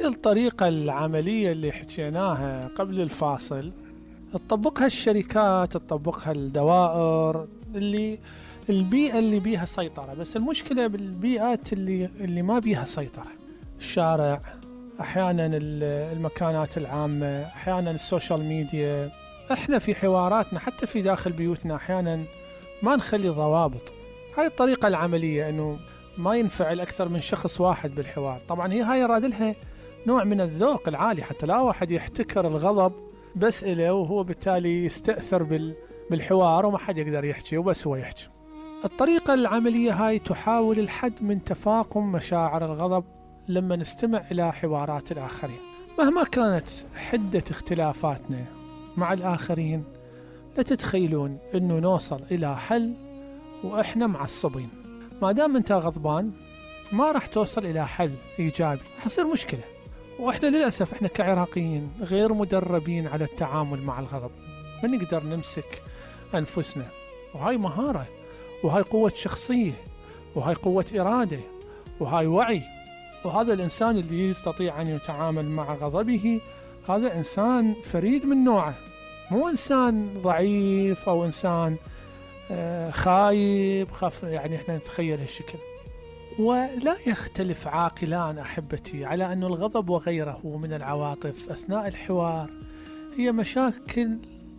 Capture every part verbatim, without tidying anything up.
هاي الطريقة العملية اللي حكيناها قبل الفاصل تطبقها الشركات، تطبقها الدوائر، اللي البيئة اللي بيها سيطرة. بس المشكلة بالبيئات اللي اللي ما بيها سيطرة، الشارع، أحيانا المكانات العامة، أحيانا السوشيال ميديا. احنا في حواراتنا حتى في داخل بيوتنا أحيانا ما نخلي ضوابط. هاي الطريقة العملية انه ما ينفعل اكثر من شخص واحد بالحوار. طبعا هي هاي راد لها نوع من الذوق العالي، حتى لا واحد يحتكر الغضب بس إله، وهو بالتالي يستأثر بال بالحوار وما حد يقدر يحكي وبس هو يحكي. الطريقة العملية هاي تحاول الحد من تفاقم مشاعر الغضب لما نستمع إلى حوارات الآخرين. مهما كانت حدة اختلافاتنا مع الآخرين، لا تتخيلون أنه نوصل إلى حل وإحنا معصبين. ما دام أنت غضبان ما راح توصل إلى حل إيجابي، حصير مشكلة. وإحنا للأسف إحنا كعراقيين غير مدربين على التعامل مع الغضب، ما نقدر نمسك أنفسنا. وهاي مهارة، وهاي قوة شخصية، وهاي قوة إرادة، وهاي وعي. وهذا الإنسان اللي يستطيع أن يتعامل مع غضبه هذا إنسان فريد من نوعه، مو إنسان ضعيف أو إنسان آه خايب خاف، يعني إحنا نتخيل هالشكل. ولا يختلف عاقلان أحبتي على أن الغضب وغيره من العواطف أثناء الحوار هي مشاكل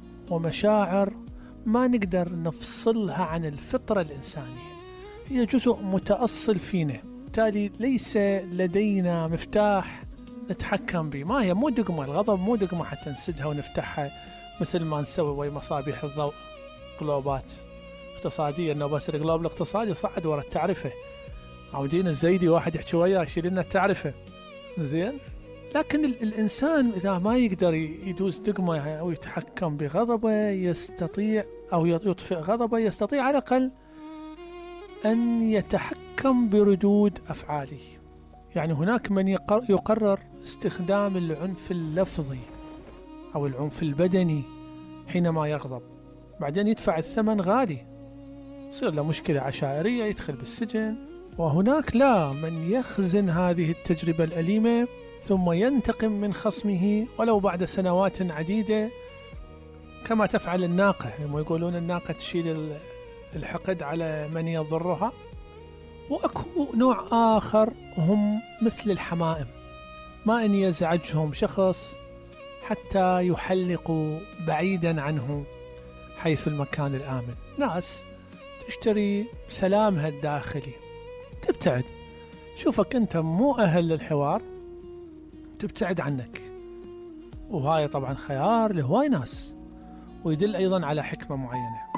ومشاعر ما نقدر نفصلها عن الفطرة الإنسانية، هي جزء متأصل فينا، بالتالي ليس لدينا مفتاح نتحكم به. ما هي مو دقمة، الغضب مو دقمة حتى نسدها ونفتحها مثل ما نسوي ويا مصابيح الضوء، قلوبات اقتصادية، انه بس القلوب الاقتصادي صعد ورا التعرفة، عودين الزيدي واحد يحكي وياه يشيل لنا التعرفة زين. لكن الإنسان إذا ما يقدر يدوس دقمة أو يتحكم بغضبه يستطيع، أو يطفئ غضبه، يستطيع على الأقل أن يتحكم بردود أفعاله. يعني هناك من يقرر استخدام العنف اللفظي أو العنف البدني حينما يغضب، بعدين يدفع الثمن غالي، يصير له مشكلة عشائرية، يدخل بالسجن. وهناك لا، من يخزن هذه التجربة الأليمة ثم ينتقم من خصمه ولو بعد سنوات عديدة، كما تفعل الناقة. هم يقولون الناقة تشيل الحقد على من يضرها. وأكو نوع آخر هم مثل الحمائم، ما أن يزعجهم شخص حتى يحلقوا بعيدا عنه حيث المكان الآمن. ناس تشتري سلامها الداخلي، تبتعد، شوفك أنت مو أهل للحوار تبتعد عنك. وهاي طبعا خيار لهواي ناس، ويدل أيضا على حكمة معينة.